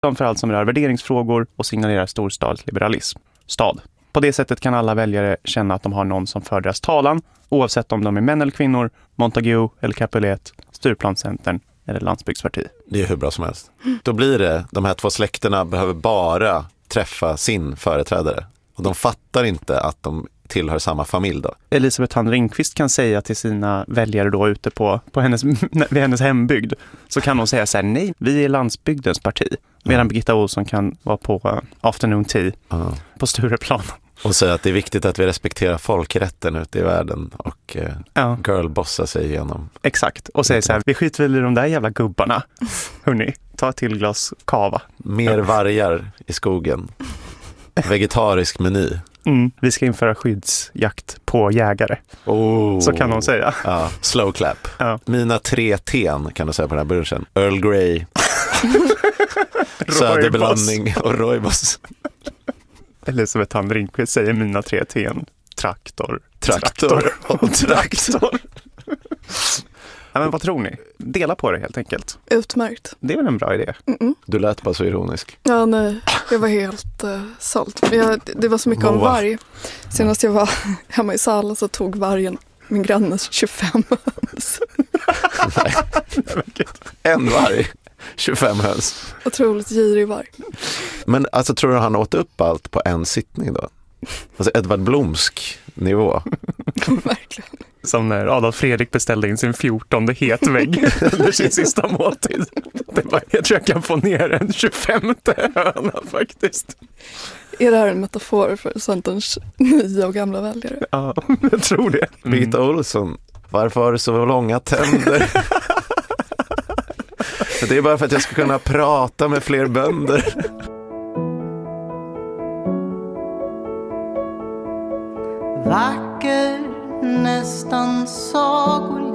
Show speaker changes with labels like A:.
A: för allt som rör värderingsfrågor och signalerar storstadsliberalism. Stad. På det sättet kan alla väljare känna att de har någon som för deras talan, oavsett om de är män eller kvinnor, Montague eller Capulet, Stureplanscentern eller Landsbygdsparti.
B: Det är hur bra som helst. Då blir det, de här två släkterna behöver bara träffa sin företrädare. Och de fattar inte att de tillhör samma familj då.
A: Elisabeth Thand Ringqvist kan säga till sina väljare då ute på vid hennes hembygd, så kan hon säga så här: nej, vi är landsbygdens parti. Medan Birgitta Olsson kan vara på afternoon tea på Stureplan.
B: Och säga att det är viktigt att vi respekterar folkrätten ute i världen och girlbossa sig igenom.
A: Exakt, och säger så här: vi skiter väl i de där jävla gubbarna. Hörrni, ta ett till glas kava.
B: Mer vargar i skogen. Vegetarisk meny.
A: Vi ska införa skyddsjakt på jägare. Så kan de säga.
B: Ja, slow clap. Ja. Mina 3 ten kan du säga på den här brunchen. Earl Grey, söderblandning och rooibos.
A: Elisabeth Thand Ringqvist säger mina 3 ten. Traktor och traktor. Ja, men vad tror ni? Dela på det helt enkelt.
C: Utmärkt.
A: Det är väl en bra idé.
B: Du lät bara så ironisk.
C: Ja, nej. Jag var helt såld. Det var så mycket om varg. Senast jag var hemma i Sala så tog vargen min grannes 25 höns.
B: Nej. En varg. 25 höns.
C: Otroligt girig varg.
B: Men alltså, tror du han åt upp allt på en sittning då? Alltså Edvard Blomsk nivå.
C: Verkligen.
A: Som när Adolf Fredrik beställde in sin 14:e hetvägg under sin sista måltid. Jag tror jag kan få ner en 25:e höna faktiskt.
C: Är det här en metafor för Centerns nya och gamla väljare?
A: Ja, jag tror det.
B: Birgitta Olsson, varför har du så långa tänder? Det är bara för att jag ska kunna prata med fler bönder.
D: Vacker, nästan sagolik,